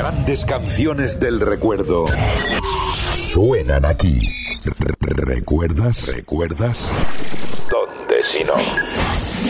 grandes canciones del recuerdo suenan aquí. ¿Recuerdas? ¿Dónde si no?